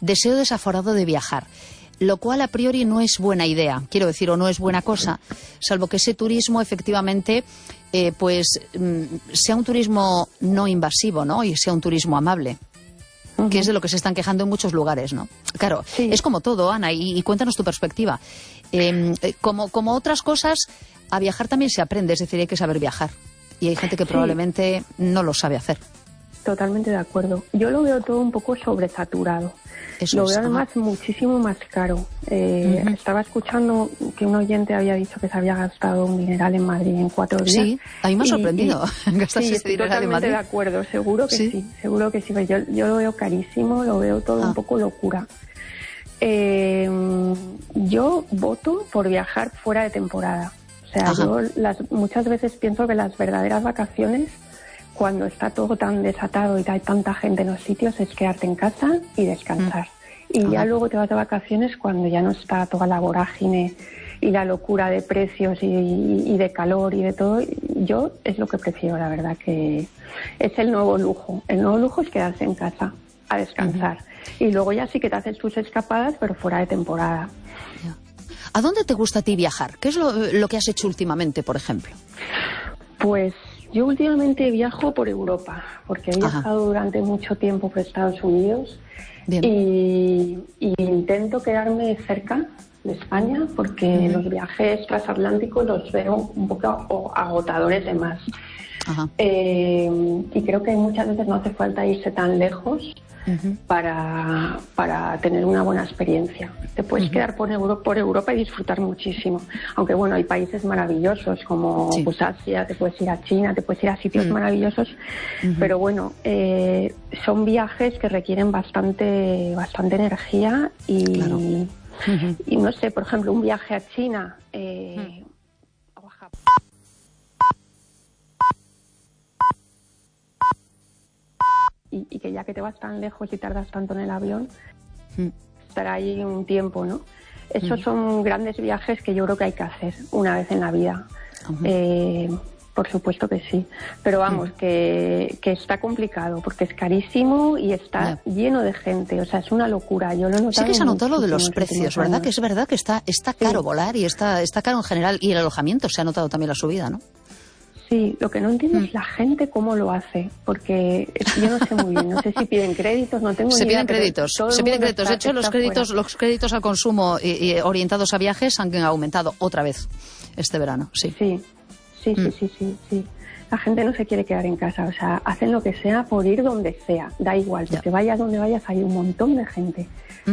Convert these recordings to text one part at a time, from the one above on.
deseo desaforado de viajar, lo cual a priori no es buena idea, quiero decir, o no es buena cosa, salvo que ese turismo efectivamente sea un turismo no invasivo, ¿no? Y sea un turismo amable. Que es de lo que se están quejando en muchos lugares, ¿no? Claro, sí. Es como todo, Ana, y cuéntanos tu perspectiva. Como otras cosas, a viajar también se aprende, es decir, hay que saber viajar. Y hay gente que probablemente no lo sabe hacer. Totalmente de acuerdo. Yo lo veo todo un poco sobresaturado. Lo veo además muchísimo más caro. Estaba escuchando que un oyente había dicho que se había gastado un dineral en Madrid en 4 días. Sí, a mí me ha sorprendido gastarse este dineral en Madrid. Totalmente de acuerdo, seguro que sí, seguro que sí. Pero yo lo veo carísimo, lo veo todo un poco locura. Yo voto por viajar fuera de temporada. O sea, yo muchas veces pienso que las verdaderas vacaciones, cuando está todo tan desatado y hay tanta gente en los sitios, es quedarte en casa y descansar. Y ya luego te vas de vacaciones cuando ya no está toda la vorágine y la locura de precios y de calor y de todo. Yo es lo que prefiero, la verdad, que es el nuevo lujo. El nuevo lujo es quedarse en casa a descansar. Y luego ya sí que te haces tus escapadas, pero fuera de temporada. ¿A dónde te gusta a ti viajar? ¿Qué es lo que has hecho últimamente, por ejemplo? Pues yo últimamente viajo por Europa, porque he viajado durante mucho tiempo por Estados Unidos y intento quedarme cerca de España, porque los viajes transatlánticos los veo un poco agotadores de más. Y creo que muchas veces no hace falta irse tan lejos para tener una buena experiencia. Te puedes quedar por Europa y disfrutar muchísimo. Aunque bueno, hay países maravillosos como pues Asia, te puedes ir a China, te puedes ir a sitios maravillosos, pero bueno, son viajes que requieren bastante energía y, y no sé, por ejemplo, un viaje a China o a Japón. Y que ya que te vas tan lejos y tardas tanto en el avión, estar ahí un tiempo, ¿no? Esos son grandes viajes que yo creo que hay que hacer una vez en la vida. Por supuesto que sí. Pero vamos, que está complicado, porque es carísimo y está lleno de gente. O sea, es una locura. Yo lo he notado. Sí que se ha notado lo de los precios, ¿verdad? Que es verdad que está caro volar y está caro en general. Y el alojamiento se ha notado también la subida, ¿no? Sí, lo que no entiendo es la gente cómo lo hace, porque yo no sé muy bien, no sé si piden créditos, no tengo ni idea. Se piden créditos. De hecho, los créditos al consumo y orientados a viajes han aumentado otra vez este verano, sí. Sí. La gente no se quiere quedar en casa, o sea, hacen lo que sea por ir donde sea, da igual, porque vayas donde vayas hay un montón de gente.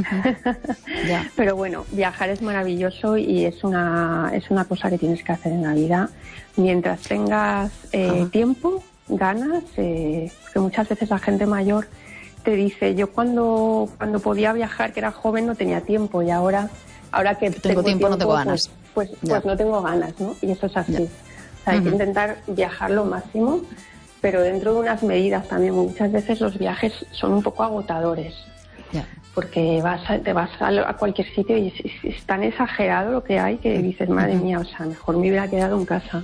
Pero bueno, viajar es maravilloso y es una cosa que tienes que hacer en la vida mientras tengas tiempo, ganas, que muchas veces la gente mayor te dice, yo cuando podía viajar, que era joven, no tenía tiempo, y ahora que tengo tiempo no tengo ganas. Pues no tengo ganas, ¿no? Y eso es así. O sea, hay que intentar viajar lo máximo, pero dentro de unas medidas también. Muchas veces los viajes son un poco agotadores, porque te vas a cualquier sitio y es tan exagerado lo que hay que dices, madre mía, o sea, mejor me hubiera quedado en casa.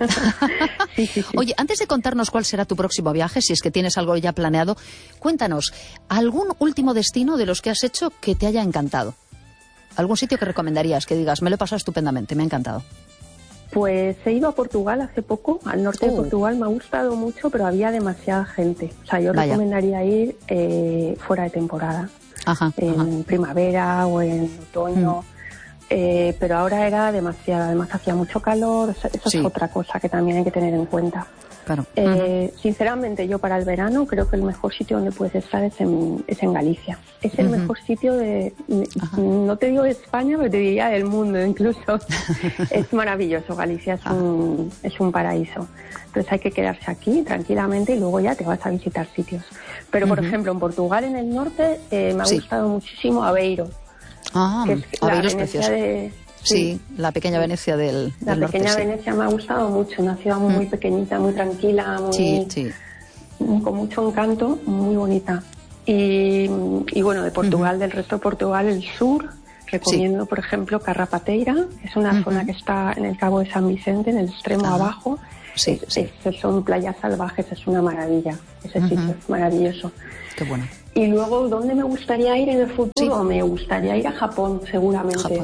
Sí. Oye, antes de contarnos cuál será tu próximo viaje, si es que tienes algo ya planeado, cuéntanos, ¿algún último destino de los que has hecho que te haya encantado? ¿Algún sitio que recomendarías, que digas, me lo he pasado estupendamente, me ha encantado? Pues he ido a Portugal hace poco, al norte de Portugal, me ha gustado mucho, pero había demasiada gente. O sea, yo recomendaría ir fuera de temporada, en primavera o en otoño, pero ahora era demasiado, además hacía mucho calor, eso es otra cosa que también hay que tener en cuenta. Claro. Sinceramente, yo para el verano creo que el mejor sitio donde puedes estar es en Galicia. Es el mejor sitio no te digo de España, pero te diría del mundo incluso. Es maravilloso, Galicia es un paraíso. Entonces hay que quedarse aquí tranquilamente y luego ya te vas a visitar sitios. Pero por ejemplo, en Portugal, en el norte, me ha gustado muchísimo Aveiro. Que es Aveiro es precioso. Sí, la pequeña Venecia del norte. La pequeña Venecia me ha gustado mucho, una ciudad muy pequeñita, muy tranquila, con mucho encanto, muy bonita. Y bueno, de Portugal, del resto de Portugal, el sur, recomiendo, por ejemplo, Carrapateira, que es una zona que está en el Cabo de San Vicente, en el extremo abajo. Son playas salvajes, es una maravilla. Ese sitio es maravilloso. Qué bueno. Y luego, ¿dónde me gustaría ir en el futuro? Me gustaría ir a Japón, seguramente,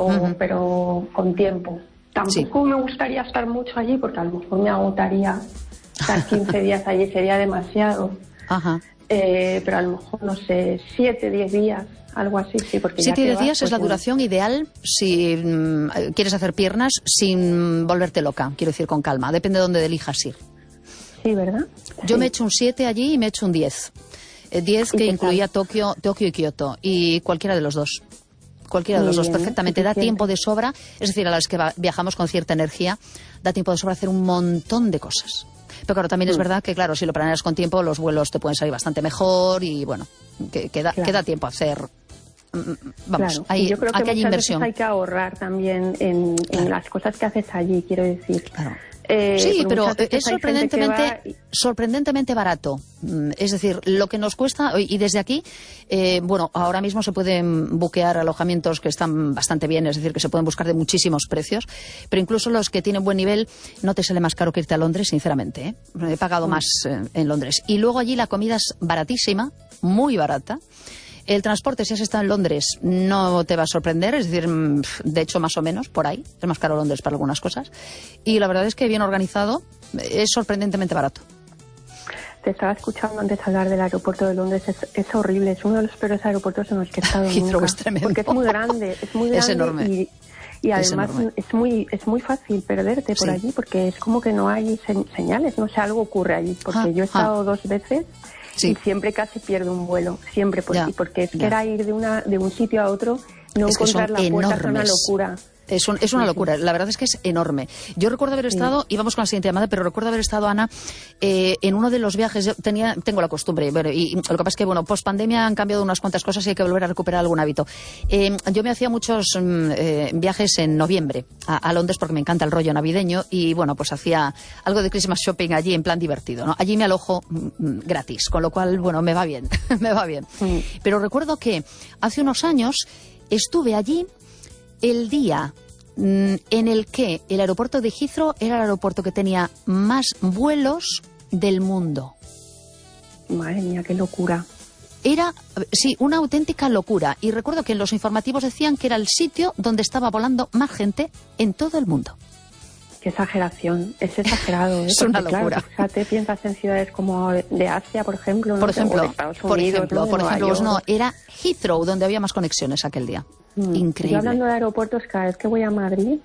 pero con tiempo. Tampoco me gustaría estar mucho allí porque a lo mejor me agotaría. Estar 15 días allí sería demasiado. Pero a lo mejor, no sé, 7, 10 días, algo así, sí. 7 10 días es la duración ideal si quieres hacer piernas sin volverte loca, quiero decir, con calma. Depende de dónde elijas ir. Sí, ¿verdad? Yo me he hecho un 7 allí y me he hecho un 10. 10 que incluía Tokio y Kioto, y cualquiera de los dos. Cualquiera de los dos, perfectamente. Da tiempo de sobra, es decir, a las que viajamos con cierta energía, da tiempo de sobra hacer un montón de cosas. Pero claro, también es verdad que, claro, si lo planeas con tiempo, los vuelos te pueden salir bastante mejor y, bueno, queda tiempo a hacer. Vamos, yo creo que aquí hay inversión. Hay que ahorrar también en las cosas que haces allí, quiero decir. Claro. Sí, pero es sorprendentemente barato. Es decir, lo que nos cuesta, y desde aquí, bueno, ahora mismo se pueden buquear alojamientos que están bastante bien, es decir, que se pueden buscar de muchísimos precios, pero incluso los que tienen buen nivel no te sale más caro que irte a Londres, sinceramente. He pagado más en Londres. Y luego allí la comida es baratísima, muy barata. El transporte, si has estado en Londres, no te va a sorprender, es decir, de hecho, más o menos, por ahí. Es más caro Londres para algunas cosas. Y la verdad es que bien organizado, es sorprendentemente barato. Te estaba escuchando antes hablar del aeropuerto de Londres. Es horrible, es uno de los peores aeropuertos en los que he estado nunca. Es tremendo. Porque es muy grande. Es enorme. Y además es muy fácil perderte por allí, porque es como que no hay señales, no sé, algo ocurre allí. Porque yo he estado 2 veces... Y siempre casi pierdo un vuelo, siempre, porque es que era ir de un sitio a otro, no encontrar la puerta, es una locura. Es una locura, la verdad es que es enorme. Yo recuerdo haber estado, y vamos con la siguiente llamada, pero recuerdo haber estado, Ana, en uno de los viajes. Yo tengo la costumbre, y lo que pasa es que, bueno, post pandemia han cambiado unas cuantas cosas y hay que volver a recuperar algún hábito. Yo me hacía muchos viajes en noviembre a Londres porque me encanta el rollo navideño y, bueno, pues hacía algo de Christmas shopping allí en plan divertido, ¿no? Allí me alojo gratis, con lo cual, bueno, me va bien, me va bien. Pero recuerdo que hace unos años estuve allí el día en el que el aeropuerto de Heathrow era el aeropuerto que tenía más vuelos del mundo. Madre mía, qué locura. Era, sí, una auténtica locura. Y recuerdo que en los informativos decían que era el sitio donde estaba volando más gente en todo el mundo. Qué exageración, es exagerado. Es una locura. Claro, fíjate, piensas en ciudades como de Asia, por ejemplo, ¿no? Por ejemplo, o de Estados Unidos, por ejemplo, pues no, era Heathrow donde había más conexiones aquel día. Increíble. Yo hablando de aeropuertos, cada vez que voy a Madrid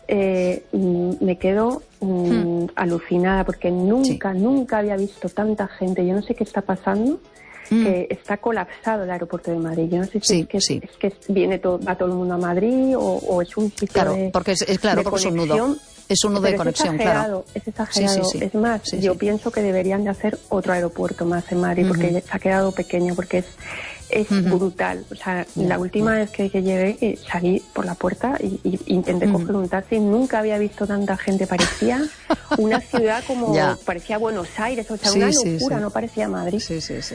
me quedo alucinada porque nunca había visto tanta gente. Yo no sé qué está pasando, que está colapsado el aeropuerto de Madrid. Yo no sé si es que va todo el mundo a Madrid o es un sitio porque porque es un nudo. Es un nudo de conexión, claro. Es exagerado. Sí. Es más, yo pienso que deberían de hacer otro aeropuerto más en Madrid porque se ha quedado pequeño, porque es brutal. O sea, la última vez que llegué, salí por la puerta y intenté coger un taxi. Nunca había visto tanta gente. Parecía una ciudad como... parecía Buenos Aires. O sea, una locura. No parecía Madrid. Sí.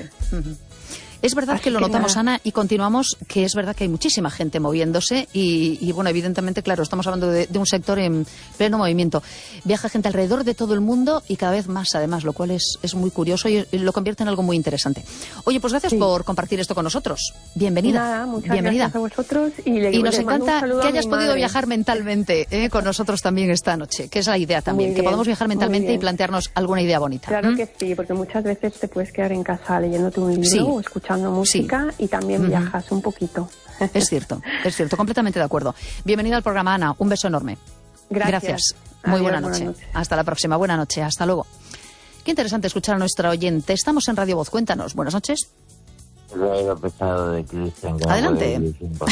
Es verdad que lo notamos, Ana, y continuamos, que es verdad que hay muchísima gente moviéndose y bueno, evidentemente, claro, estamos hablando de un sector en pleno movimiento. Viaja gente alrededor de todo el mundo y cada vez más, además, lo cual es muy curioso y lo convierte en algo muy interesante. Oye, pues gracias por compartir esto con nosotros. Bienvenida. Nada, muchas gracias a vosotros. Y nos encanta que hayas podido viajar mentalmente con nosotros también esta noche, que es la idea también, que podamos viajar mentalmente y plantearnos alguna idea bonita. Claro que sí, porque muchas veces te puedes quedar en casa leyéndote un libro o escuchando música y también viajas un poquito. Es cierto, completamente de acuerdo. Bienvenida al programa, Ana, un beso enorme. Gracias. Muy buena noche. Hasta la próxima, buena noche, hasta luego. Qué interesante escuchar a nuestra oyente. Estamos en Radio Voz, cuéntanos, buenas noches. Adelante.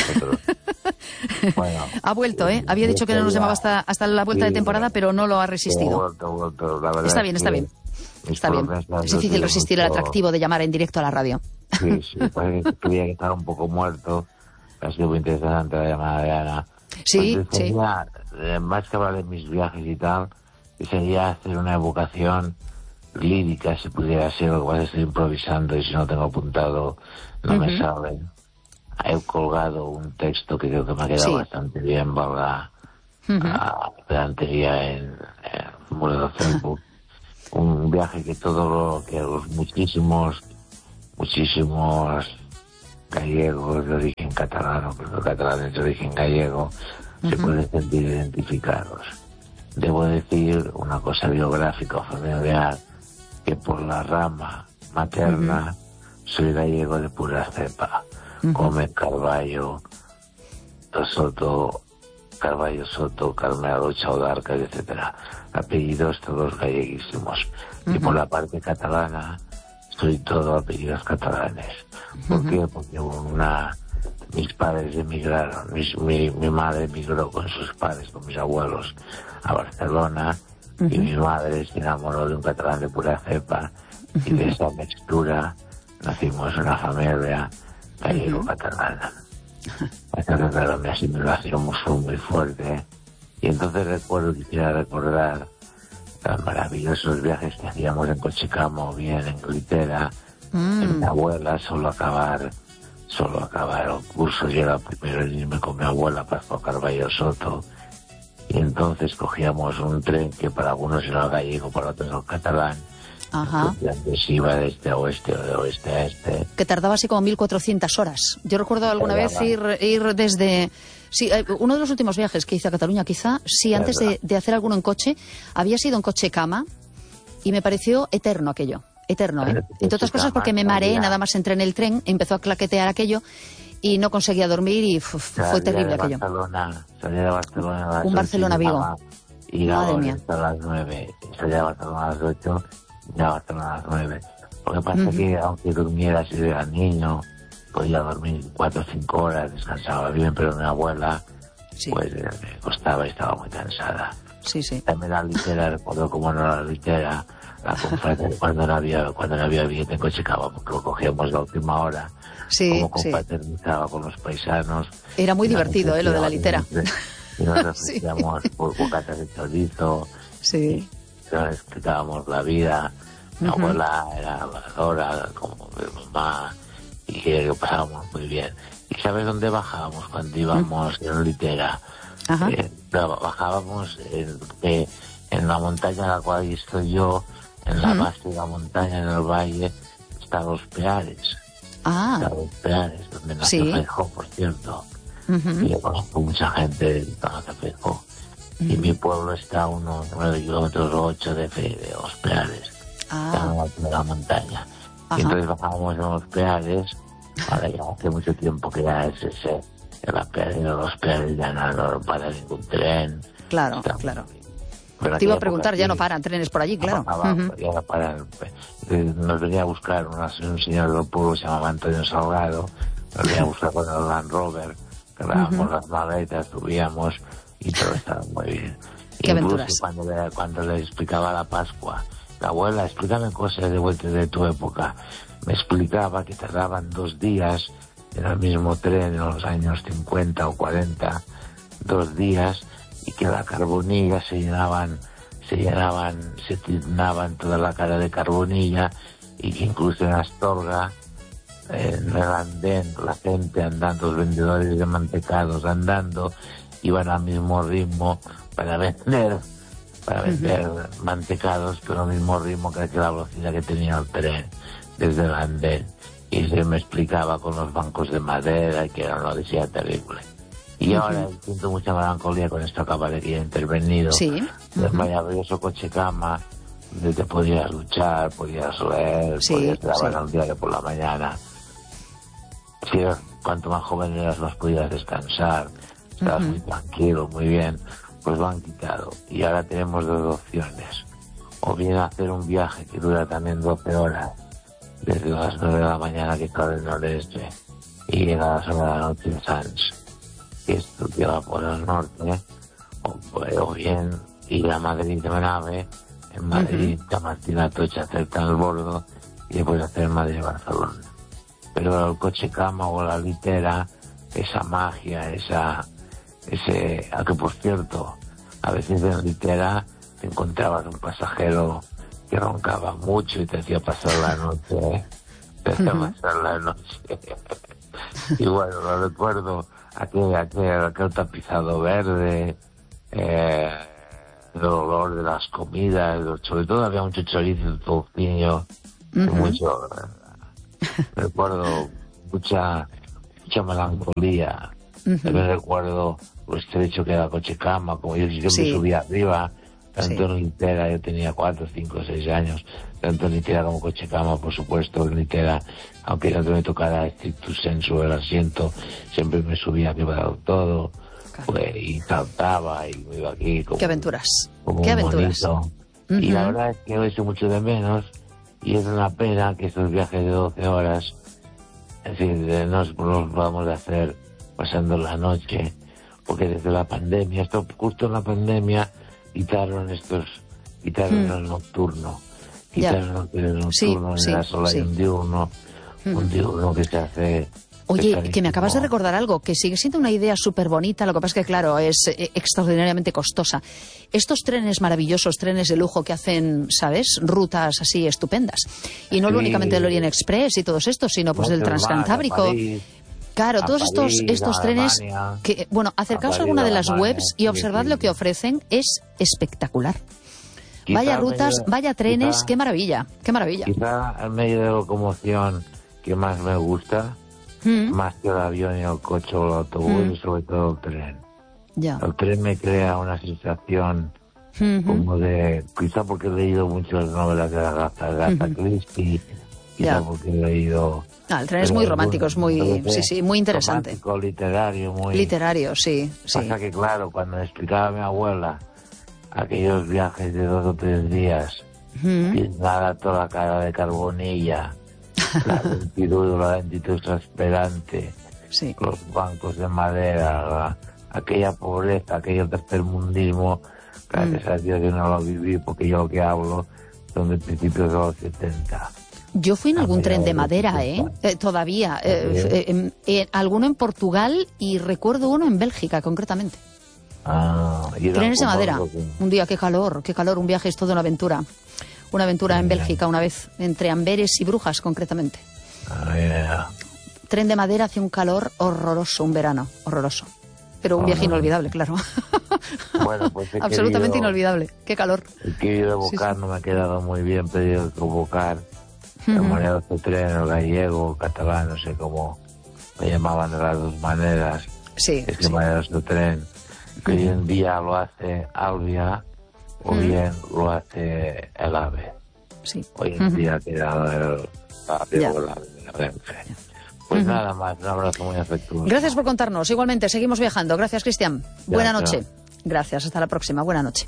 Bueno, ha vuelto, había dicho que no nos llamaba hasta la vuelta de temporada, pero no lo ha resistido. Está bien. Está bien. Es difícil resistir el atractivo de llamar en directo a la radio. Sí, parece que tuviera que estar un poco muerto. Ha sido muy interesante la llamada de Ana. Sí. Más que hablar de mis viajes y tal, sería hacer una evocación lírica, si pudiera ser. Lo que pasa es que estoy improvisando y si no tengo apuntado no me sale. He colgado un texto que creo que me ha quedado bastante bien, valga la pedantería en muro de Facebook. Un viaje que los muchísimos muchísimos gallegos de origen catalán, o los catalanes de origen gallego, se pueden sentir identificados. Debo decir una cosa biográfica o familiar, que por la rama materna soy gallego de pura cepa. Gómez, Carballo, Soto, Carmelo, Chaudarca, etcétera. Apellidos todos galleguísimos. Y por la parte catalana soy todo apellidos catalanes. ¿Por qué? Porque mis padres emigraron, mi madre emigró con sus padres, con mis abuelos, a Barcelona, y mi madre se enamoró de un catalán de pura cepa, y de esa mixtura nacimos una familia gallego-catalana. Entonces, claro, mi asimilación fue muy fuerte, y entonces quisiera recordar los maravillosos viajes que hacíamos en Cochecamo, bien en Glitera, en mi abuela, solo acabar el curso, yo era primero en irme con mi abuela para Carballo Soto, y entonces cogíamos un tren que para algunos era gallego, para otros era catalán. Antes iba de este a oeste o de oeste a este. Que tardaba así como 1400 horas. Yo recuerdo alguna vez ir desde... Sí, uno de los últimos viajes que hice a Cataluña, quizá, sí, antes de hacer alguno en coche, había sido en coche cama, y me pareció eterno aquello. Eterno, ¿eh? Entre otras cosas porque me mareé, nada más entré en el tren, empezó a claquetear aquello y no conseguía dormir y fue terrible aquello. Salía de Barcelona a las 8, un Barcelona-Vigo. Y madre mía. A las 9. Salía de Barcelona a las 8 y a Barcelona a las 9. Lo que pasa es que aunque durmiera si era niño, podía dormir 4 o 5 horas, descansaba bien, pero mi abuela pues me costaba y estaba muy cansada. También la litera, recuerdo cómo no la litera, la confraternidad, cuando no había billete en Cochecamo, porque lo cogíamos la última hora, como confraternizaba con los paisanos. Era muy divertido, lo de la litera. Y nos refrescíamos por bocatas de chorizo, y nos explicábamos la vida. Mi abuela era valora como mi mamá, y que lo pasábamos muy bien. ¿Y sabes dónde bajábamos cuando íbamos en litera? Bajábamos en la montaña en la cual estoy yo, en la base de la montaña, en el valle, están los Peares. Están los Peares, donde nació Feijóo, por cierto. Y yo conozco mucha gente que conoce a Feijóo. Y mi pueblo está a unos 9 kilómetros o 8 de los Peares. Está en la altura de la montaña. Y entonces bajábamos en los Peares. Ahora ya hace mucho tiempo que ya es ese. Los Peares ya no para ningún tren. Claro. Te iba a preguntar, ya no paran trenes por allí, claro. Ya no paran. Nos venía a buscar un señor del pueblo, se llamaba Antonio Salgado, nos venía a buscar con el Land Rover, cargábamos las maletas, subíamos y todo estaba muy bien. Qué aventuras. Cuando le explicaba la Pascua, la abuela, explícame cosas de vuelta de tu época, me explicaba que tardaban 2 días en el mismo tren en los años 50 o 40, 2 días, y que la carbonilla se tiznaban toda la cara de carbonilla, y que incluso en Astorga, en el andén, la gente andando, los vendedores de mantecados andando, iban al mismo ritmo para vender mantecados, pero al mismo ritmo que la velocidad que tenía el tren desde el andén. Y se me explicaba con los bancos de madera, que era una odisea terrible. Y ahora siento mucha melancolía con esta caballería intervenido. El maravilloso Cochecama, donde te podías duchar, podías leer, podías grabar al diario por la mañana. Cuanto más joven eras, más podías descansar, estabas muy tranquilo, muy bien. Pues lo han quitado. Y ahora tenemos 2 opciones. O bien hacer un viaje que dura también 12 horas, desde las 9 de la mañana que está del noreste, y llega a las 9 de la noche en Sants, que esto lleva por el norte, o bien ir a Madrid de nave, en Madrid, Chamartín Atocha, cerca del Bordo, y después hacer Madrid-Barcelona. Pero el Cochecama o la litera, esa magia, a que por cierto, a veces en litera te encontrabas un pasajero que roncaba mucho y te hacía pasar la noche, y bueno, lo recuerdo, aquel tapizado verde, el olor de las comidas, sobre todo había mucho chorizo, tocinho, mucho, recuerdo mucha melancolía. También recuerdo lo estrecho que era Cochecama, como yo siempre subía arriba, tanto en Litera, yo tenía 4, 5, 6 años, tanto en Litera como Cochecama, por supuesto, en Litera, aunque no me tocara stricto sensu el asiento, siempre me subía arriba del todo, pues, y saltaba, y me iba aquí como... ¡Qué aventuras! Como ¡Qué aventuras! Y la verdad es que lo he hecho mucho de menos, y es una pena que estos viajes de 12 horas, en fin, no los vamos a hacer pasando la noche, porque desde la pandemia, justo en la pandemia, quitaron el nocturno, quitaron el nocturno, en la sola y un diurno que se hace... Oye, que me acabas de recordar algo, que sigue siendo una idea súper bonita, lo que pasa es que, claro, es extraordinariamente costosa. Estos trenes maravillosos, trenes de lujo que hacen, ¿sabes?, rutas así estupendas. Y no únicamente el Orient Express y todos estos, sino pues del Transcantábrico. Claro, todos estos trenes que, bueno, acercaos a alguna de las webs y observad lo que ofrecen, es espectacular. Vaya rutas, vaya trenes, qué maravilla, qué maravilla. Quizá el medio de locomoción que más me gusta, más que el avión y el coche o el autobús, y sobre todo el tren. Ya. El tren me crea una sensación como de, quizá porque he leído muchas novelas de Agatha Christie, quizá porque he leído... el tren es muy romántico, es muy, muy interesante. Romántico, literario, muy... Literario, sí. Pasa que, claro, cuando me explicaba a mi abuela aquellos viajes de 2 o 3 días, pintada toda la cara de carbonilla, la lentitud exasperante, los bancos de madera, aquella pobreza, aquello tercermundismo, gracias a Dios que no lo viví, porque yo lo que hablo son de principios de los 70. Yo fui en algún tren de madera, todavía. Alguno en Portugal y recuerdo uno en Bélgica, concretamente. Trenes de madera. Un día, qué calor, un viaje es toda una aventura. Una aventura en Bélgica una vez, entre Amberes y Brujas, concretamente. Tren de madera hacia un calor horroroso, un verano, horroroso. Pero un viaje inolvidable, claro. Bueno, pues absolutamente inolvidable. Qué calor. He querido evocar, no me ha quedado muy bien, pedido evocar la moneda de otro tren, el gallego, catalán, no sé cómo me llamaban de las dos maneras. Es que moneda de otro tren, que hoy en día lo hace Alvia, o bien lo hace el AVE. Hoy en día ha quedado el AVE o la Renfe. Pues nada más, un abrazo muy afectuoso. Gracias por contarnos. Igualmente, seguimos viajando. Gracias, Cristian. Buena noche. Gracias, hasta la próxima. Buena noche.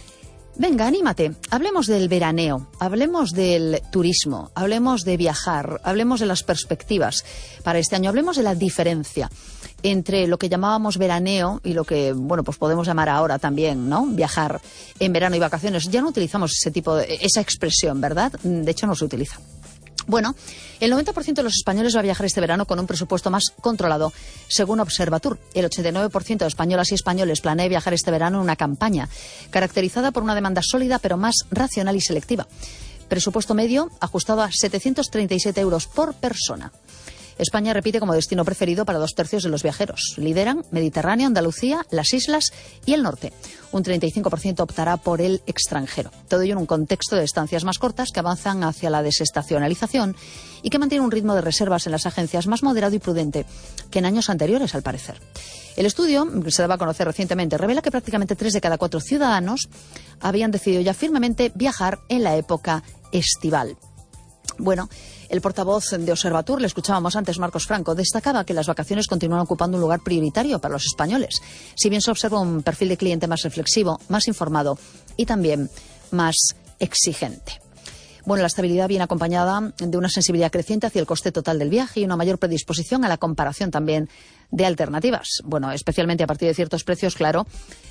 Venga, anímate. Hablemos del veraneo, hablemos del turismo, hablemos de viajar, hablemos de las perspectivas para este año, hablemos de la diferencia entre lo que llamábamos veraneo y lo que, bueno, pues podemos llamar ahora también, ¿no? Viajar en verano y vacaciones. Ya no utilizamos esa expresión, ¿verdad? De hecho, no se utiliza. Bueno, el 90% de los españoles va a viajar este verano con un presupuesto más controlado, según Observatur. El 89% de españolas y españoles planea viajar este verano en una campaña caracterizada por una demanda sólida pero más racional y selectiva. Presupuesto medio ajustado a 737 euros por persona. España repite como destino preferido para 2/3 de los viajeros. Lideran Mediterráneo, Andalucía, las islas y el norte. Un 35% optará por el extranjero. Todo ello en un contexto de estancias más cortas que avanzan hacia la desestacionalización y que mantiene un ritmo de reservas en las agencias más moderado y prudente que en años anteriores, al parecer. El estudio, que se daba a conocer recientemente, revela que prácticamente 3 de cada 4 ciudadanos habían decidido ya firmemente viajar en la época estival. Bueno, el portavoz de Observatur, le escuchábamos antes, Marcos Franco, destacaba que las vacaciones continúan ocupando un lugar prioritario para los españoles, si bien se observa un perfil de cliente más reflexivo, más informado y también más exigente. Bueno, la estabilidad viene acompañada de una sensibilidad creciente hacia el coste total del viaje y una mayor predisposición a la comparación también de alternativas. Bueno, especialmente a partir de ciertos precios, claro,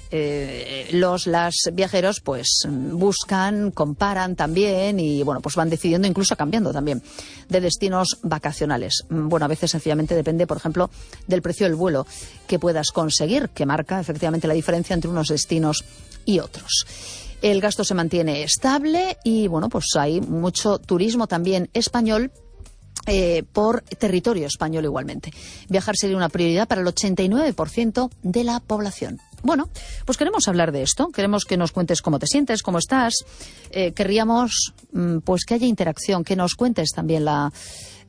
las viajeros pues buscan, comparan también y bueno, pues van decidiendo, incluso cambiando también de destinos vacacionales. Bueno, a veces sencillamente depende, por ejemplo, del precio del vuelo que puedas conseguir, que marca efectivamente la diferencia entre unos destinos y otros. El gasto se mantiene estable y bueno, pues hay mucho turismo también español por territorio español igualmente. Viajar sería una prioridad para el 89% de la población. Bueno, pues queremos hablar de esto, queremos que nos cuentes cómo te sientes, cómo estás, querríamos pues que haya interacción, que nos cuentes también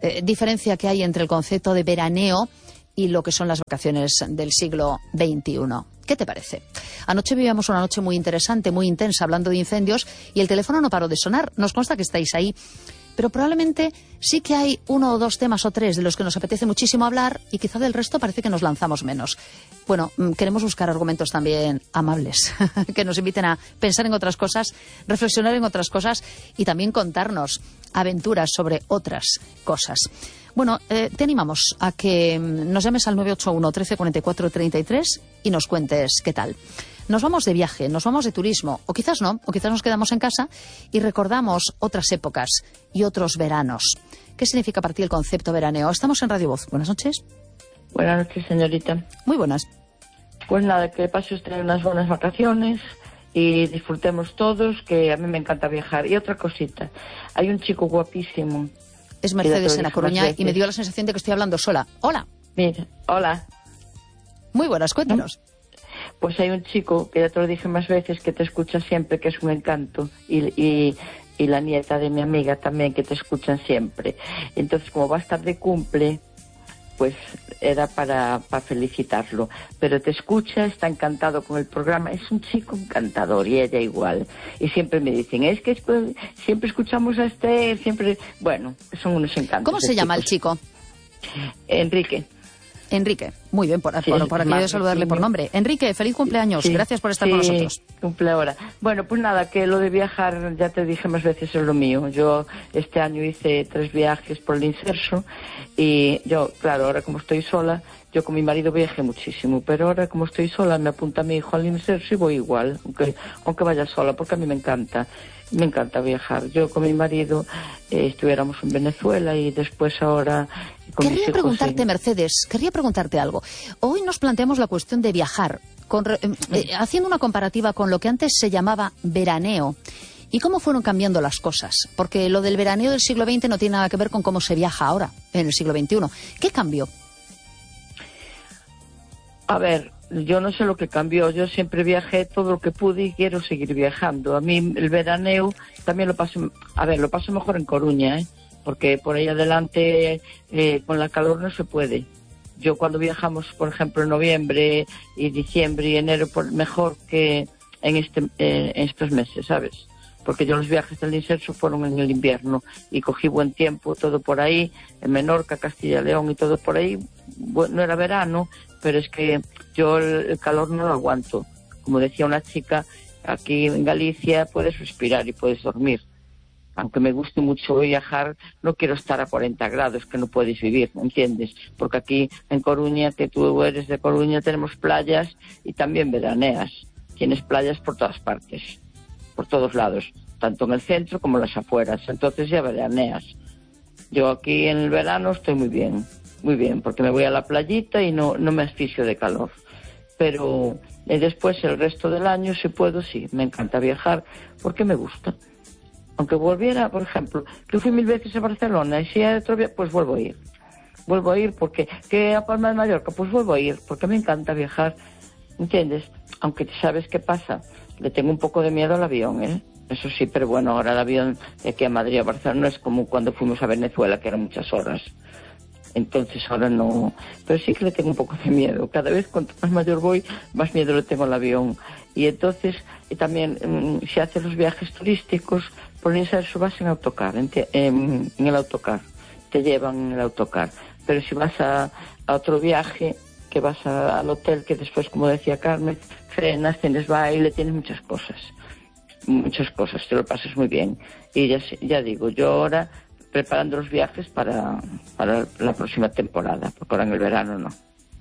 diferencia que hay entre el concepto de veraneo y lo que son las vacaciones del siglo XXI. ¿Qué te parece? Anoche vivíamos una noche muy interesante, muy intensa, hablando de incendios, y el teléfono no paró de sonar. Nos consta que estáis ahí, pero probablemente sí que hay 1 o 2 temas o 3 de los que nos apetece muchísimo hablar, y quizá del resto parece que nos lanzamos menos. Bueno, queremos buscar argumentos también amables, que nos inviten a pensar en otras cosas, reflexionar en otras cosas y también contarnos aventuras sobre otras cosas. Bueno, te animamos a que nos llames al 981 13 44 33 y nos cuentes qué tal. Nos vamos de viaje, nos vamos de turismo, o quizás no, o quizás nos quedamos en casa y recordamos otras épocas y otros veranos. ¿Qué significa para ti el concepto veraneo? Estamos en Radio Voz. Buenas noches. Buenas noches, señorita. Muy buenas. Pues nada, que pase usted unas buenas vacaciones y disfrutemos todos, que a mí me encanta viajar. Y otra cosita, hay un chico guapísimo. Es Mercedes en La Coruña y me dio la sensación de que estoy hablando sola. Hola. Mira, hola. Muy buenas, cuéntanos. Pues hay un chico, que ya te lo dije más veces, que te escucha siempre, que es un encanto. Y la nieta de mi amiga también, que te escuchan siempre. Entonces, como va a estar de cumple, pues era para felicitarlo. Pero te escucha, está encantado con el programa. Es un chico encantador y ella igual. Y siempre me dicen, es que siempre escuchamos a siempre... Bueno, son unos encantos. ¿Cómo se llama el chico? Enrique. Enrique, muy bien, por aquí de saludarle por nombre. Enrique, feliz cumpleaños, gracias por estar con nosotros. Cumple ahora. Bueno, pues nada, que lo de viajar, ya te dije más veces, es lo mío. Yo este año hice 3 viajes por el Inserso y yo, claro, ahora como estoy sola, yo con mi marido viajé muchísimo, pero ahora como estoy sola me apunta mi hijo al Inserso y voy igual, aunque vaya sola, porque a mí me encanta viajar. Yo con mi marido estuviéramos en Venezuela y después ahora con Querría preguntarte, Mercedes, algo. Hoy nos planteamos la cuestión de viajar, haciendo una comparativa con lo que antes se llamaba veraneo y cómo fueron cambiando las cosas. Porque lo del veraneo del siglo XX no tiene nada que ver con cómo se viaja ahora, en el siglo XXI. ¿Qué cambió? A ver, yo no sé lo que cambió. Yo siempre viajé todo lo que pude y quiero seguir viajando. A mí el veraneo también lo paso mejor en Coruña, porque por ahí adelante con la calor no se puede. Yo cuando viajamos, por ejemplo, en noviembre y diciembre y enero, mejor que en estos meses, ¿sabes? Porque yo los viajes del Inserso fueron en el invierno y cogí buen tiempo, todo por ahí, en Menorca, Castilla y León y todo por ahí. Bueno, no era verano, pero es que yo el calor no lo aguanto. Como decía una chica, aquí en Galicia puedes respirar y puedes dormir. Aunque me guste mucho viajar, no quiero estar a 40 grados, que no puedes vivir, ¿entiendes? Porque aquí en Coruña, que tú eres de Coruña, tenemos playas y también veraneas. Tienes playas por todas partes, por todos lados, tanto en el centro como en las afueras. Entonces ya veraneas. Yo aquí en el verano estoy muy bien, porque me voy a la playita y no me asfixio de calor. Pero después el resto del año, si puedo, sí, me encanta viajar, porque me gusta. Aunque volviera, por ejemplo, que fui 1000 veces a Barcelona y si hay otro viaje, pues vuelvo a ir. Vuelvo a ir porque, que a Palma de Mallorca, pues vuelvo a ir, porque me encanta viajar, ¿entiendes? Aunque sabes qué pasa, le tengo un poco de miedo al avión, Eso sí, pero bueno, ahora el avión de aquí a Madrid a Barcelona no es como cuando fuimos a Venezuela, que eran muchas horas. Entonces ahora no, pero sí que le tengo un poco de miedo. Cada vez cuanto más mayor voy, más miedo le tengo al avión. Y entonces también si haces los viajes turísticos, por el Inserso vas en autocar, en el autocar, te llevan en el autocar. Pero si vas a otro viaje, que vas al hotel, que después, como decía Carmen, frenas, tienes baile, tienes muchas cosas, te lo pasas muy bien. Y ya digo, yo ahora preparando los viajes para la próxima temporada, porque ahora en el verano no.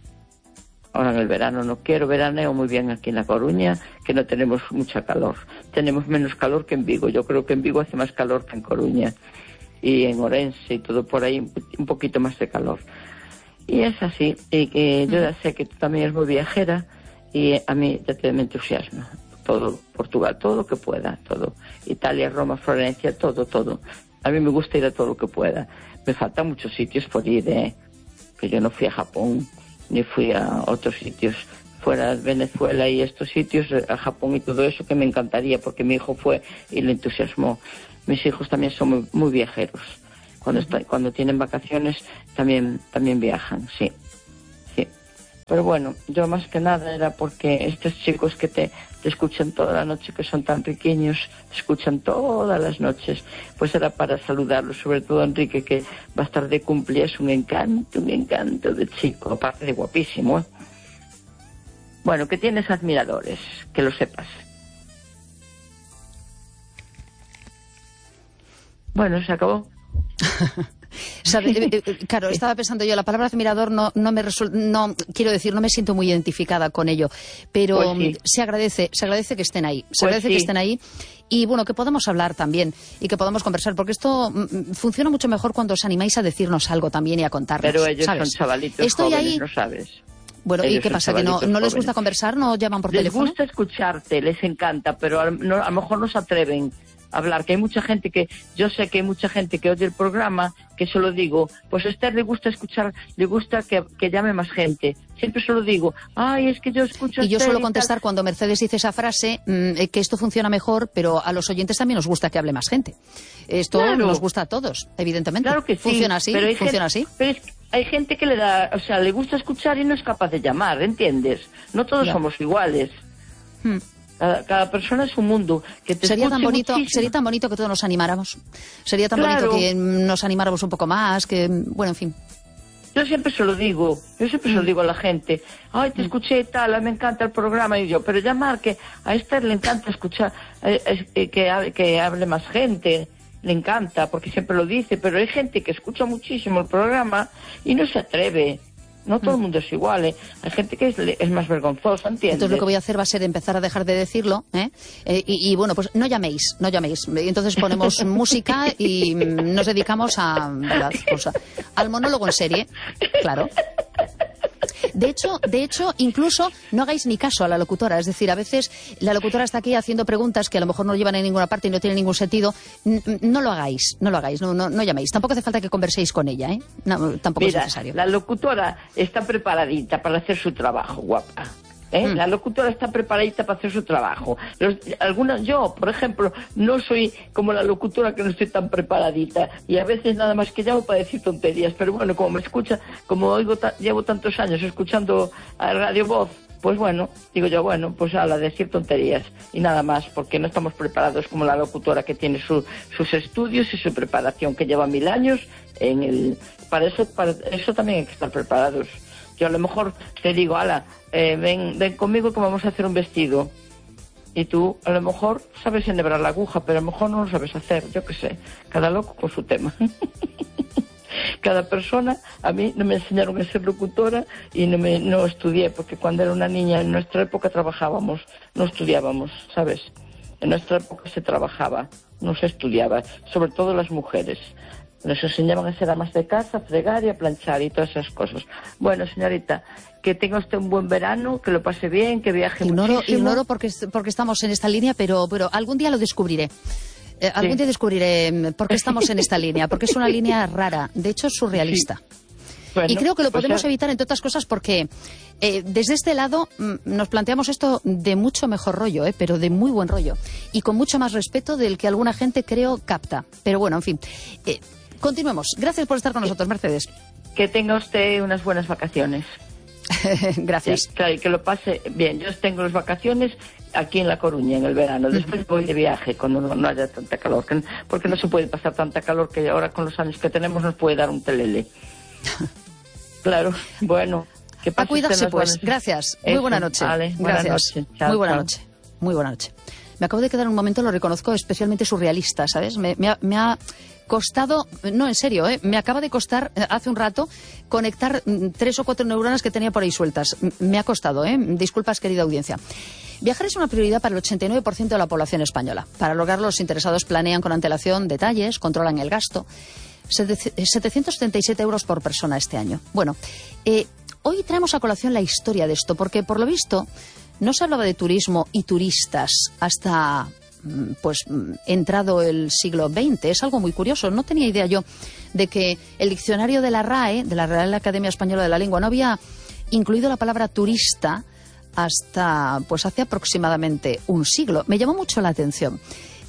Ahora en el verano no quiero, veraneo muy bien aquí en La Coruña, que no tenemos mucha calor. Tenemos menos calor que en Vigo. Yo creo que en Vigo hace más calor que en Coruña. Y en Orense y todo por ahí, un poquito más de calor. Y es así. Y que yo ya sé que tú también eres muy viajera y a mí ya me entusiasma. Todo, Portugal, todo lo que pueda, todo. Italia, Roma, Florencia, todo. A mí me gusta ir a todo lo que pueda. Me faltan muchos sitios por ir, que yo no fui a Japón, ni fui a otros sitios fuera de Venezuela y estos sitios, a Japón y todo eso, que me encantaría, porque mi hijo fue y le entusiasmó. Mis hijos también son muy, muy viajeros. Cuando tienen vacaciones también viajan, sí. Pero bueno, yo más que nada era porque estos chicos que te escuchan toda la noche, que son tan riquiños, te escuchan todas las noches, pues era para saludarlos, sobre todo a Enrique, que va a estar de cumple, es un encanto de chico, aparte de guapísimo, ¿eh? Bueno, que tienes admiradores, que lo sepas. Bueno, se acabó. Claro, estaba pensando yo, la palabra admirador no quiero decir, no me siento muy identificada con ello, pero pues sí. se agradece que estén ahí, que estén ahí y bueno, que podamos hablar también y que podamos conversar, porque esto funciona mucho mejor cuando os animáis a decirnos algo también y a contarnos. Pero ellos ¿sabes? Son chavalitos jóvenes, ahí... no sabes. Bueno, ellos ¿y qué pasa? ¿Que no les gusta conversar? ¿No llaman por teléfono? Les gusta escucharte, les encanta, pero a lo mejor no se atreven hablar, que hay mucha gente yo sé que hay mucha gente que oye el programa, que solo digo, pues a Esther le gusta escuchar, le gusta que llame más gente. Siempre solo digo, ay, es que yo escucho a Y yo suelo contestar cuando Mercedes dice esa frase, que esto funciona mejor, pero a los oyentes también nos gusta que hable más gente. Esto nos gusta a todos, evidentemente. Claro que sí. Funciona así, pero funciona así. Pero hay gente que le gusta escuchar y no es capaz de llamar, ¿entiendes? No todos somos iguales. Cada persona es un mundo. Que te sería tan bonito que todos nos animáramos. Sería tan bonito que nos animáramos un poco más, que bueno, en fin. Yo siempre se lo digo a la gente. Ay, te escuché tal, me encanta el programa. Y yo, pero llamar, que a Esther le encanta escuchar, que hable más gente. Le encanta, porque siempre lo dice, pero hay gente que escucha muchísimo el programa y no se atreve. No todo el mundo es igual, ¿eh? Hay gente que es más vergonzosa, ¿entiendes? Entonces lo que voy a hacer va a ser empezar a dejar de decirlo, ¿eh? Y bueno, pues no llaméis. Y entonces ponemos música y nos dedicamos al monólogo en serie, claro. De hecho, incluso no hagáis ni caso a la locutora. Es decir, a veces la locutora está aquí haciendo preguntas que a lo mejor no llevan a ninguna parte y no tienen ningún sentido. No lo hagáis, no llaméis. Tampoco hace falta que converséis con ella, ¿eh? No, tampoco es necesario. La locutora está preparadita para hacer su trabajo, guapa. La locutora está preparadita para hacer su trabajo. Yo, por ejemplo, no soy como la locutora, que no estoy tan preparadita, y a veces nada más que llamo para decir tonterías, pero bueno, como me escucha, como llevo tantos años escuchando a Radio Voz, pues bueno, digo yo, bueno, pues a decir tonterías y nada más, porque no estamos preparados como la locutora, que tiene sus estudios y su preparación, que lleva 1000 años para eso también hay que estar preparados. Yo a lo mejor te digo, ven conmigo que vamos a hacer un vestido. Y tú a lo mejor sabes enhebrar la aguja, pero a lo mejor no lo sabes hacer, yo qué sé. Cada loco con su tema. Cada persona. A mí no me enseñaron a ser locutora y no estudié, porque cuando era una niña en nuestra época trabajábamos, no estudiábamos, ¿sabes? En nuestra época se trabajaba, no se estudiaba, sobre todo las mujeres. Nos enseñaban a ser amas de casa, a fregar y a planchar y todas esas cosas. Bueno, señorita, que tenga usted un buen verano, que lo pase bien, que viaje muchísimo. Ignoro porque estamos en esta línea, pero algún día lo descubriré. Algún día descubriré por qué estamos en esta línea, porque es una línea rara, de hecho es surrealista. Sí. Bueno, y creo que lo podemos evitar, entre otras cosas, porque desde este lado nos planteamos esto de mucho mejor rollo, pero de muy buen rollo, y con mucho más respeto del que alguna gente, creo, capta. Pero bueno, en fin, continuemos. Gracias por estar con nosotros, Mercedes. Que tenga usted unas buenas vacaciones. Gracias. Sí, claro, y que lo pase bien. Yo tengo las vacaciones aquí en La Coruña en el verano. Después voy de viaje cuando no haya tanta calor, porque no se puede pasar tanta calor, que ahora con los años que tenemos nos puede dar un telele. Claro, bueno. Que a cuidarse, pues. Gracias. Muy buena noche. Vale, gracias. Buena noche. Chao, muy buena noche. Muy buena noche. Me acabo de quedar un momento, lo reconozco, especialmente surrealista, ¿sabes? Me ha costado, no, en serio, me acaba de costar hace un rato conectar 3 o 4 neuronas que tenía por ahí sueltas. Me ha costado, disculpas, querida audiencia. Viajar es una prioridad para el 89% de la población española. Para lograrlo, los interesados planean con antelación detalles, controlan el gasto. 737 euros por persona este año. Bueno, hoy traemos a colación la historia de esto, porque por lo visto no se hablaba de turismo y turistas hasta entrado el siglo XX. Es algo muy curioso. No tenía idea yo de que el diccionario de la RAE, de la Real Academia Española de la Lengua, no había incluido la palabra turista hasta hace aproximadamente un siglo. Me llamó mucho la atención.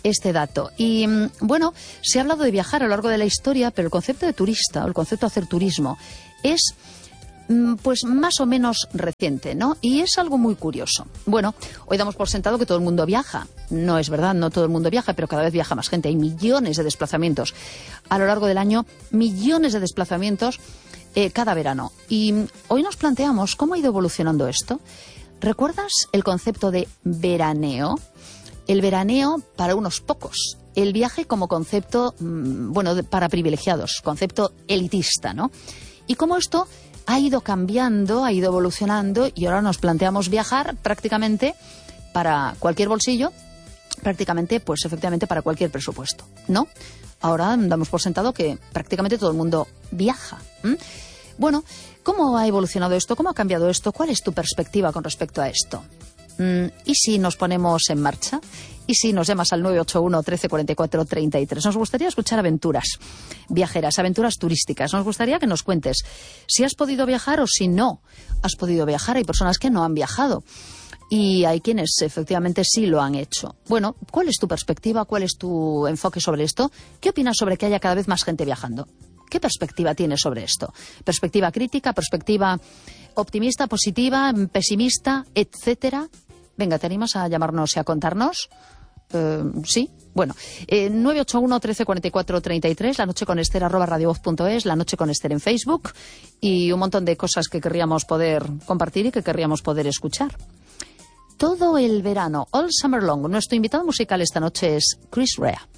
este dato. Y bueno, se ha hablado de viajar a lo largo de la historia, pero el concepto de turista, o el concepto de hacer turismo, es pues más o menos reciente, ¿no? Y es algo muy curioso. Bueno, hoy damos por sentado que todo el mundo viaja. No es verdad, no todo el mundo viaja, pero cada vez viaja más gente. Hay millones de desplazamientos a lo largo del año, millones de desplazamientos cada verano. Y hoy nos planteamos cómo ha ido evolucionando esto. ¿Recuerdas el concepto de veraneo? El veraneo para unos pocos. El viaje como concepto, para privilegiados, concepto elitista, ¿no? Y cómo esto ha ido cambiando, ha ido evolucionando y ahora nos planteamos viajar prácticamente para cualquier bolsillo, prácticamente, pues efectivamente para cualquier presupuesto, ¿no? Ahora damos por sentado que prácticamente todo el mundo viaja. Bueno, ¿cómo ha evolucionado esto? ¿Cómo ha cambiado esto? ¿Cuál es tu perspectiva con respecto a esto? ¿Y si nos ponemos en marcha? ¿Y si nos llamas al 981 13 44 33? Nos gustaría escuchar aventuras viajeras, aventuras turísticas. Nos gustaría que nos cuentes si has podido viajar o si no has podido viajar. Hay personas que no han viajado y hay quienes efectivamente sí lo han hecho. Bueno, ¿cuál es tu perspectiva? ¿Cuál es tu enfoque sobre esto? ¿Qué opinas sobre que haya cada vez más gente viajando? ¿Qué perspectiva tienes sobre esto? ¿Perspectiva crítica? ¿Perspectiva optimista, positiva, pesimista, etcétera? Venga, ¿te animas a llamarnos y a contarnos? Sí. Bueno, 981 13 44 33, La Noche con Esther @radiovoz.es, La Noche con Esther en Facebook y un montón de cosas que querríamos poder compartir y que querríamos poder escuchar. Todo el verano, all summer long. Nuestro invitado musical esta noche es Chris Rea.